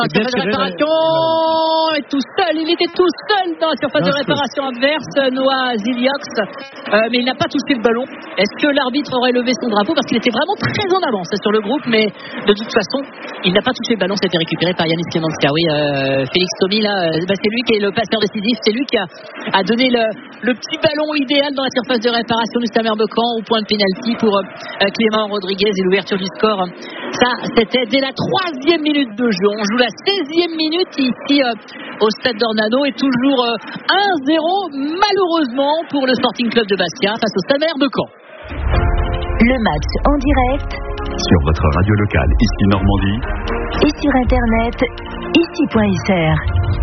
Surface de réparation, est tout seul, il était tout seul dans la surface de réparation adverse, Noah Ziliox, mais il n'a pas touché le ballon. Est-ce que l'arbitre aurait levé son drapeau parce qu'il était vraiment très en avance sur le groupe, mais de toute façon, il n'a pas touché le ballon, c'était récupéré par Yanis Klemanska. Oui, Félix Tomi, là, c'est lui qui est le passeur décisif, c'est lui qui a donné le petit ballon idéal dans la surface de réparation du Stade Becan au point de pénalty pour Clément Rodriguez et l'ouverture du score. Ça, c'était dès la 3e minute de jeu. On joue la 16e minute ici au Stade d'Ornano et toujours 1-0 malheureusement pour le Sporting Club de Bastia face au Stade Becan. Le match en direct sur votre radio locale ici Normandie et sur internet ici.fr.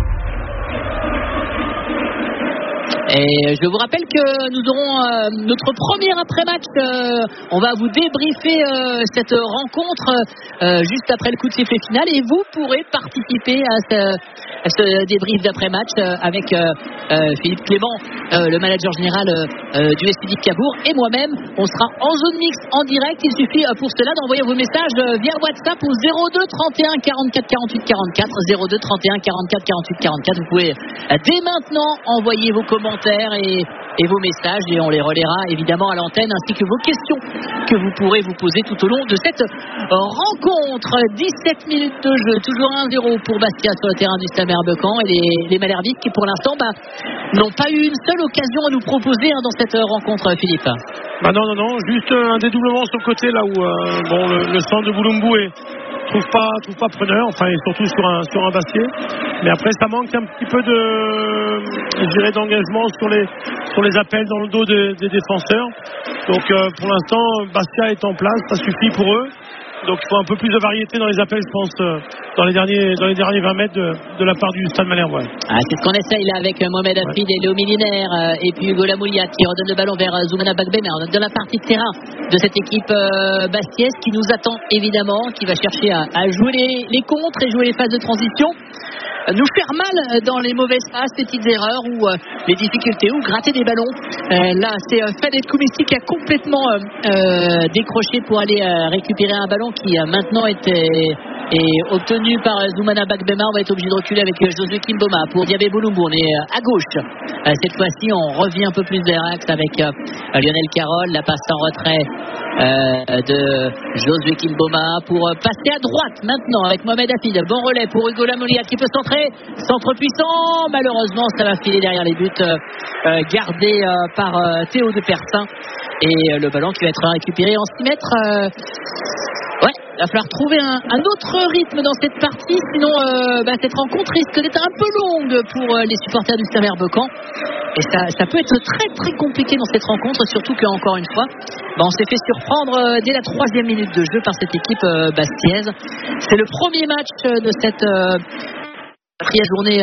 Et je vous rappelle que nous aurons notre premier après-match. On va vous débriefer cette rencontre juste après le coup de sifflet final et vous pourrez participer à ce débrief d'après-match avec Philippe Clément, le manager général du SUD Cabourg, et moi-même. On sera en zone mixte en direct. Il suffit pour cela d'envoyer vos messages via WhatsApp au 02 31 44 48 44 02 31 44 48 44. Vous pouvez dès maintenant envoyer vos commentaires et vos messages et on les relaiera évidemment à l'antenne, ainsi que vos questions que vous pourrez vous poser tout au long de cette rencontre. 17 minutes de jeu, toujours 1-0 pour Bastia sur le terrain du Stade Becan et les Malherbites qui pour l'instant n'ont pas eu une seule occasion à nous proposer dans cette rencontre, Philippe. Non, juste un dédoublement sur le côté là où le centre de Bouloumbou trouve pas preneur, enfin et surtout sur un Bastier, mais après ça manque un petit peu d'engagement sur les appels dans le dos des défenseurs. Donc pour l'instant Bastia est en place, ça suffit pour eux. Donc il faut un peu plus de variété dans les appels, je pense, dans les derniers 20 mètres de la part du Stade Malherbe. C'est ce qu'on essaye là avec Mohamed Afid et Léo Milinaire et puis Hugo Lamouliat qui redonne le ballon vers Zoumana Bagbema. On est dans la partie de terrain de cette équipe bastiaise qui nous attend évidemment, qui va chercher à jouer les contres et jouer les phases de transition, nous faire mal dans les mauvaises passes, les petites erreurs ou les difficultés ou gratter des ballons. Là c'est Fadel Koumissi qui a complètement décroché pour aller récupérer un ballon qui maintenant est obtenu par Zoumana Bagbema. On va être obligé de reculer avec Josué Kimboma pour Diabé Bouloumbou. On est à gauche. Cette fois-ci on revient un peu plus vers l'axe avec Lionel Carroll, la passe en retrait de Josué Kimboma pour passer à droite maintenant avec Mohamed Afid. Bon relais pour Hugo Lamouliat qui peut centrer, centre puissant, malheureusement ça va filer derrière les buts gardés par Théo de Persin et le ballon qui va être récupéré en 6 mètres. Il va falloir trouver un autre rythme dans cette partie, sinon cette rencontre risque d'être un peu longue pour les supporters du Stade Becan. Et ça peut être très très compliqué dans cette rencontre, surtout qu'encore une fois, on s'est fait surprendre dès la 3e minute de jeu par cette équipe bastiaise. C'est le premier match de cette 4e journée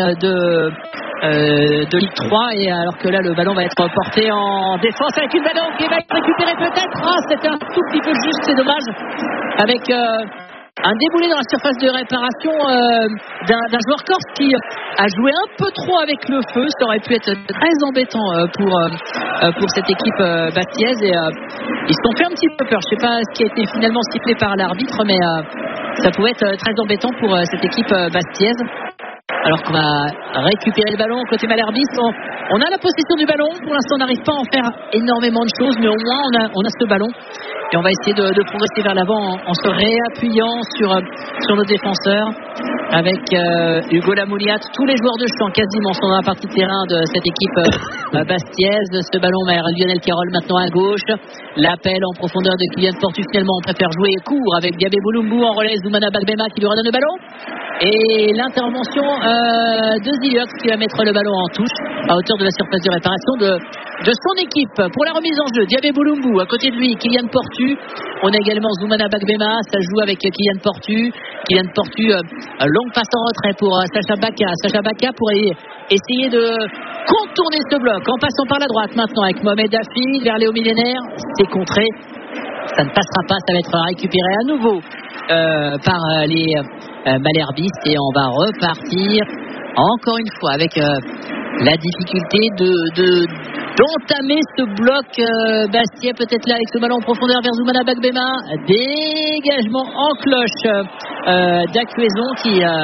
de Ligue 3 et alors que là le ballon va être porté en défense avec une ballon qui va être récupérée peut-être. C'était un tout petit peu juste, c'est dommage, avec un déboulé dans la surface de réparation d'un joueur corse qui a joué un peu trop avec le feu. Ça aurait pu être très embêtant pour cette équipe bastiaise et ils se sont fait un petit peu peur. Je ne sais pas ce qui a été finalement sifflé par l'arbitre, mais ça pouvait être très embêtant pour cette équipe bastiaise. Alors qu'on va récupérer le ballon côté Malherbiste. On a la possession du ballon. Pour l'instant, on n'arrive pas à en faire énormément de choses, mais au moins on a ce ballon. Et on va essayer de progresser vers l'avant en se réappuyant sur nos défenseurs. Avec Hugo Lamouliat, tous les joueurs de champ quasiment sont dans la partie de terrain de cette équipe bastiaise. Ce ballon vers Lionel Carroll maintenant à gauche. L'appel en profondeur de Kylian Portu. Finalement, on préfère jouer court avec Diabé Bouloumbou en relais. Zoumana Bagbema qui lui redonne le ballon. Et l'intervention de Ziliox qui va mettre le ballon en touche à hauteur de la surface de réparation de son équipe. Pour la remise en jeu, Diabé Bouloumbou, à côté de lui Kylian Portu. On a également Zoumana Bagbema, ça joue avec Kylian Portu. Kylian Portu, longue passe en retrait pour Sacha Baka pour essayer de contourner ce bloc en passant par la droite maintenant avec Mohamed Afid vers Léo Milinaire. C'est contré, ça ne passera pas, ça va être récupéré à nouveau par les Malherbistes et on va repartir encore une fois avec la difficulté d'entamer ce bloc Bastia, peut-être là avec ce ballon en profondeur vers Zoumana Bagbema. Dégagement en cloche d'Acuezon qui